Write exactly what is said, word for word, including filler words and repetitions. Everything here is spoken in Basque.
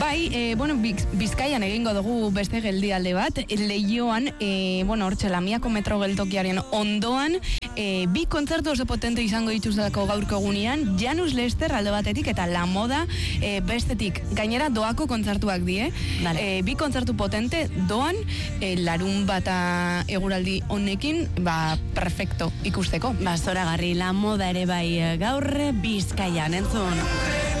Bai, e, bueno, Bizkaian egingo dugu beste geldialde bat, Leioan, e, bueno, hortxe Lamiako metro geltokiaren ondoan, e, bi kontzertu oso potente izango dituzako gaurko egunean, Janus Lester alde batetik eta La Moda e, bestetik. Gainera doako kontzertuak die, vale. e, bi kontzertu potente doan, e, larun bata eguraldi honekin, ba, perfecto ikusteko. Ba, zoragarri, La Moda ere bai gaur Bizkaian, entzun.